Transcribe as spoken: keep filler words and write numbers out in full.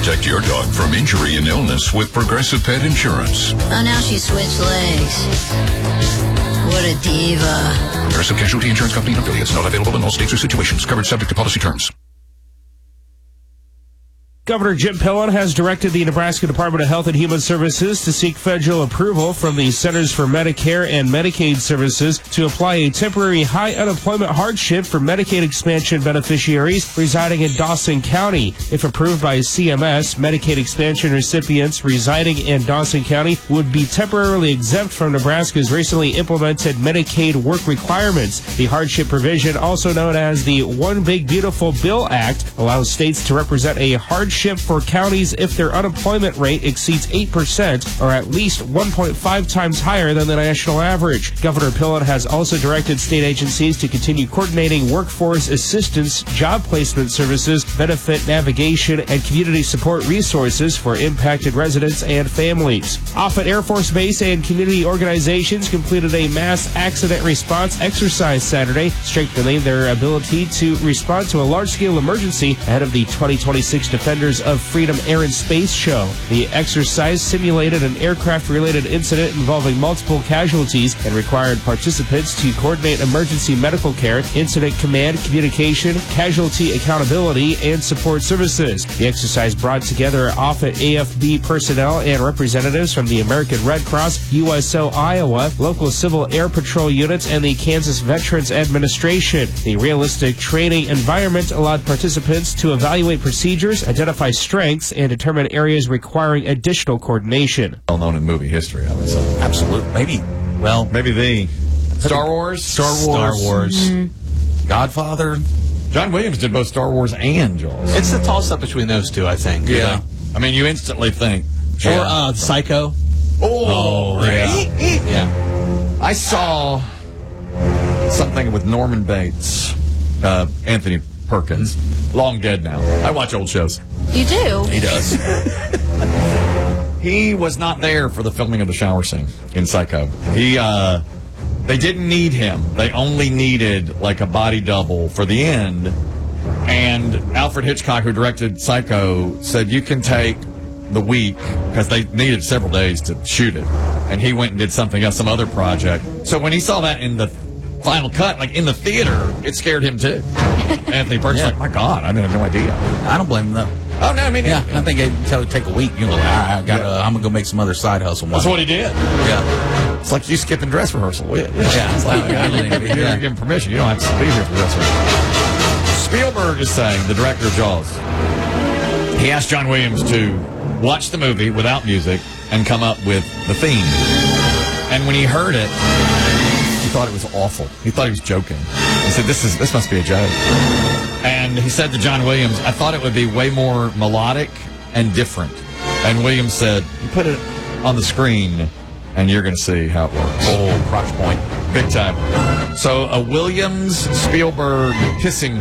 Protect your dog from injury and illness with Progressive Pet Insurance. Oh, now she switched legs. What a diva. Progressive Casualty Insurance Company and affiliates. Not available in all states or situations. Covered subject to policy terms. Governor Jim Pillen has directed the Nebraska Department of Health and Human Services to seek federal approval from the Centers for Medicare and Medicaid Services to apply a temporary high unemployment hardship for Medicaid expansion beneficiaries residing in Dawson County. If approved by C M S, Medicaid expansion recipients residing in Dawson County would be temporarily exempt from Nebraska's recently implemented Medicaid work requirements. The hardship provision, also known as the One Big Beautiful Bill Act, allows states to represent a hardship for counties if their unemployment rate exceeds eight percent or at least one point five times higher than the national average. Governor Pillen has also directed state agencies to continue coordinating workforce assistance, job placement services, benefit navigation, and community support resources for impacted residents and families. Offutt Air Force Base and community organizations completed a mass accident response exercise Saturday, strengthening their ability to respond to a large-scale emergency ahead of the twenty twenty-six Defenders of Freedom Air and Space Show. The exercise simulated an aircraft-related incident involving multiple casualties and required participants to coordinate emergency medical care, incident command, communication, casualty accountability, and support services. The exercise brought together Offutt A F B personnel and representatives from the American Red Cross, U S O Iowa, local Civil Air Patrol units, and the Kansas Veterans Administration. The realistic training environment allowed participants to evaluate procedures, identify strengths, and determine areas requiring additional coordination. Well known in movie history, I would say. Absolutely. Maybe, well, Maybe the Star Wars? Star Wars. Star Wars. Mm-hmm. Godfather. John Williams did both Star Wars and Jaws. It's the toss-up between those two, I think. Yeah. I mean, you instantly think. Or uh, Psycho. Oh, yeah. Yeah. I saw something with Norman Bates, uh, Anthony Perkins, long dead now. I watch old shows. You do? He does. He was not there for the filming of the shower scene in Psycho. He, uh, they didn't need him. They only needed, like, a body double for the end. And Alfred Hitchcock, who directed Psycho, said, you can take the week, because they needed several days to shoot it. And he went and did something else, some other project. So when he saw that in the final cut, like in the theater, it scared him too. Anthony Perkins, Yeah. like, my God, I didn't have no idea. I don't blame him, though. Oh, no, I mean, Yeah, I think it would take a week. You're like, all right, I gotta, Yeah. I'm going to go make some other side hustle. That's what he did. Yeah. It's like you skipping dress rehearsal. Yeah, Yeah. it's like, I didn't even- you didn't Yeah. give him permission. You don't have to be here for dress rehearsal. Spielberg is saying, the director of Jaws, he asked John Williams to watch the movie without music and come up with the theme. And when he heard it, he thought it was awful. He thought he was joking. He said, this is this must be a joke. And he said to John Williams, I thought it would be way more melodic and different. And Williams said, you put it on the screen and you're going to see how it works. Oh, crotch point. Big time. So a Williams Spielberg kissing